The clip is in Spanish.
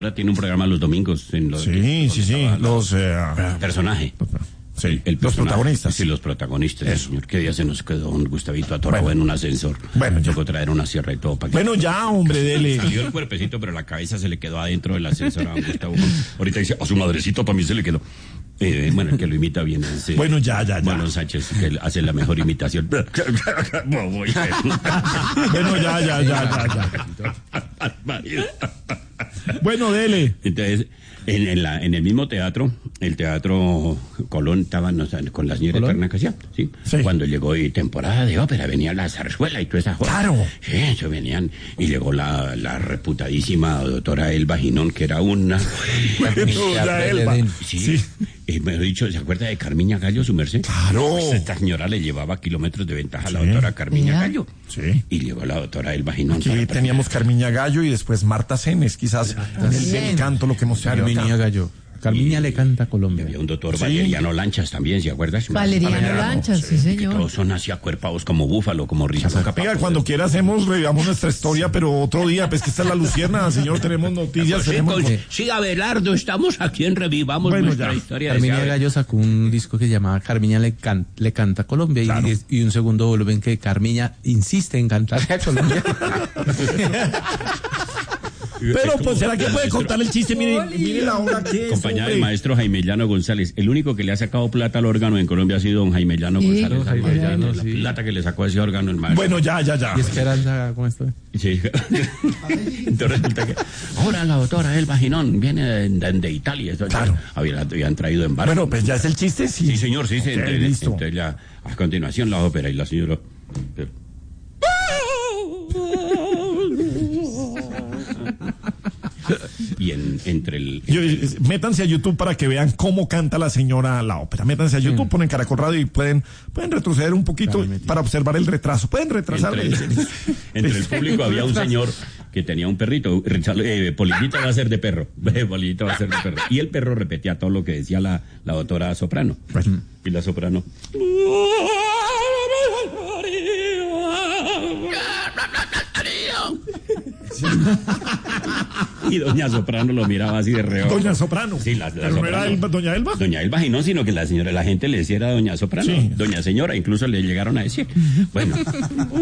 Ahora tiene un programa los domingos en los Sí. Los personaje. Sí, El los protagonistas. Sí, los protagonistas. Eso. Señor, que día se nos quedó un Gustavito atorado en un ascensor. Bueno, ya. Tocó traer una sierra y todo para que... Bueno, ya, hombre, dele. Salió el cuerpecito, pero la cabeza se le quedó adentro del ascensor a don Gustavo. Ahorita dice, a su madrecito también se le quedó. Bueno, el que lo imita bien es... Bueno, ya. Marlon Sánchez, que él hace la mejor imitación. Bueno, ya. Bueno, dele. Entonces, en el mismo teatro, el Teatro Colón, estaban con la señora Eterna Casia, ¿sí? Sí. Cuando llegó temporada de ópera, venía la zarzuela y toda esa joda. Claro. Sí, eso venían, y llegó la reputadísima doctora Elba Ginón, que era una... Doña Elba. Sí. Me he dicho, ¿se acuerda de Carmiña Gallo, su merced? Claro. Pues esta señora le llevaba kilómetros de ventaja a la doctora Carmiña Gallo. Sí. Y llegó la doctora Elba Ginón. Aquí teníamos Carmiña Gallo y después Marta Cenes, quizás el canto, lo que hemos tenido acá. Carmiña Gallo. Carmiña le canta a Colombia. Había un doctor Valeriano Lanchas también, ¿se acuerdas? Valeriano Lanchas, sí, Que señor. todos son así acuerpados como búfalo, como Ricardo Oiga, Capapo. cuando quiera revivamos nuestra historia, pero otro día, pues que esta es la Lucierna, señor, tenemos noticias, tenemos... Sí, Abelardo, estamos aquí en Revivamos Bueno, nuestra ya. historia. Carmiña Gallo sacó un disco que se llamaba Carmiña le canta a Colombia, Claro. y un segundo volumen que Carmiña insiste en cantarle a Colombia. Pero, pues, ¿será que puede contar el chiste? Mire la hora que es, Acompañada del hombre. maestro Jaime Llano González. El único que le ha sacado plata al órgano en Colombia ha sido don Jaime Llano González. Jaime Llano, La sí. plata que le sacó a ese órgano el maestro. Bueno, ya. Y Esperanza, ¿cómo estoy? Sí. Entonces resulta que ahora la doctora Elba Ginón viene de Italia. Eso ya Claro. habían traído en barco. Bueno, pues ya es el chiste, sí. Sí, señor, sí. Ok, Entonces, listo. ya, a continuación la ópera y la señora... Y entre el... Métanse a YouTube para que vean cómo canta la señora la ópera. Métanse a YouTube, ponen Caracol Radio y pueden retroceder un poquito para observar el retraso. Pueden retrasar. Entre el público había un señor que tenía un perrito. Polillita va a ser de perro. Polillita va a ser de perro. Y el perro repetía todo lo que decía la doctora soprano. Y la soprano... Y doña Soprano lo miraba así de reojo. Doña Soprano. Sí, la Pero no era Soprano. Doña Elba. Doña Elba, y no, sino que la gente le decía era doña Soprano. Sí. Doña señora, incluso le llegaron a decir. Bueno.